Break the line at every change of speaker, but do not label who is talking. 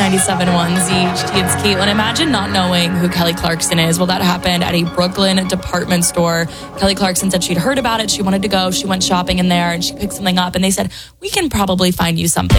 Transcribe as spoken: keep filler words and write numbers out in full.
ninety-seven point one Z H T. It's Caitlin. Imagine not knowing who Kelly Clarkson is. Well, that happened at a Brooklyn department store. Kelly Clarkson said she'd heard about it. She wanted to go. She went shopping in there and she picked something up and they said, we can probably find you something.